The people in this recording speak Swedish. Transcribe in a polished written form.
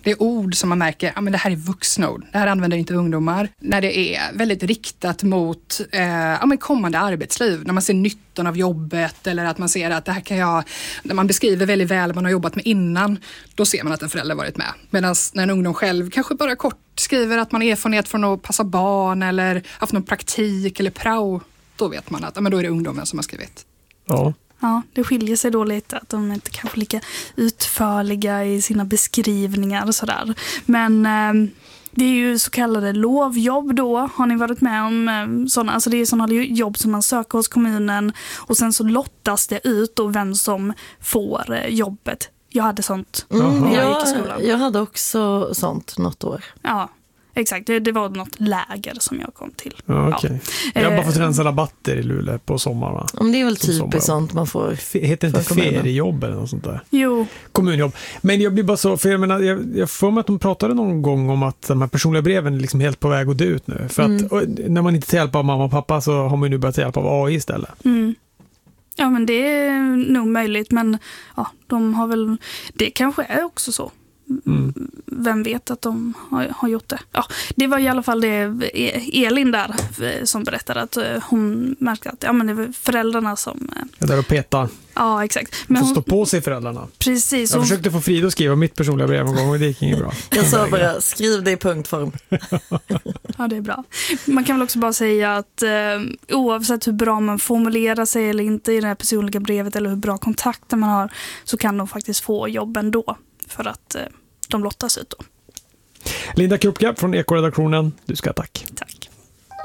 Det är ord som man märker, men det här är vuxna ord. Det här använder inte ungdomar. När det är väldigt riktat mot kommande arbetsliv. När man ser nyttan av jobbet eller att man ser att det här kan jag... När man beskriver väldigt väl vad man har jobbat med innan, då ser man att en förälder varit med. Medan när en ungdom själv kanske bara kort skriver att man har erfarenhet från att passa barn eller haft någon praktik eller prao, då vet man att då är det ungdomen som har skrivit. Ja. Ja, det skiljer sig då lite att de inte kanske lika utförliga i sina beskrivningar och sådär. Men det är ju så kallade lovjobb då. Har ni varit med om sådana? Alltså det är sådana jobb som man söker hos kommunen och sen så lottas det ut då vem som får jobbet. Jag hade sånt när jag gick i skolan. Jag hade också sånt något år. Ja. Exakt, det var något läger som jag kom till. Ja, okej. Jag har bara fått rensa rabatter i Luleå på sommaren, va? Om det är väl typiskt sånt man får. Heter inte feriejobb eller något sånt där? Jo. Kommunjobb. Men jag blir bara så, för jag menar, jag får mig att de pratade någon gång om att de här personliga breven är liksom helt på väg att dö ut nu. För att när man inte tar hjälp av mamma och pappa så har man ju nu börjat ta hjälp av AI istället. Mm. Ja, men det är nog möjligt, men ja, de har väl, det kanske är också så. Vem vet att de har gjort det. Ja, det var i alla fall det Elin där som berättade att hon märkte att det var föräldrarna som... Jag där och peta. Ja, exakt. Men hon står på sig föräldrarna. Precis. Jag försökte få Frida att skriva mitt personliga brev en gång och det gick inget bra. Jag sa bara, skriv det i punktform. Ja, det är bra. Man kan väl också bara säga att oavsett hur bra man formulerar sig eller inte i det här personliga brevet eller hur bra kontakter man har, så kan de faktiskt få jobb ändå. För att de lottas ut då. Linda Krupka från Ekoredaktionen, du ska tack. Tack.